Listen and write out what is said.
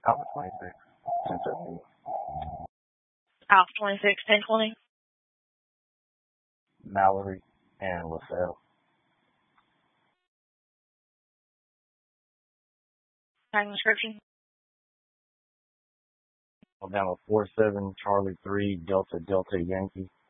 Alpha 26, 1070. Alpha 26, 1020. Mallory and LaSalle. Time description. Alabama 47 Charlie 3 Delta Delta Yankee.